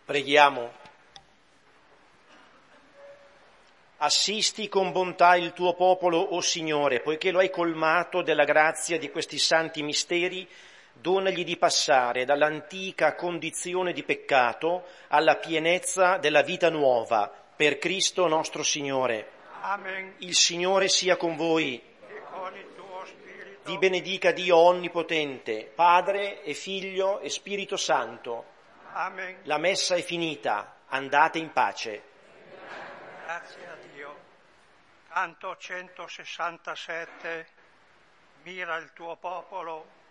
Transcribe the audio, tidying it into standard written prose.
Preghiamo. Assisti con bontà il tuo popolo, o Signore, poiché lo hai colmato della grazia di questi santi misteri, donagli di passare dall'antica condizione di peccato alla pienezza della vita nuova, per Cristo nostro Signore. Amen. Il Signore sia con voi. E con il tuo spirito. Vi benedica Dio Onnipotente, Padre e Figlio e Spirito Santo. Amen. La messa è finita, andate in pace. Grazie a Dio. Canto 167. Mira il tuo popolo.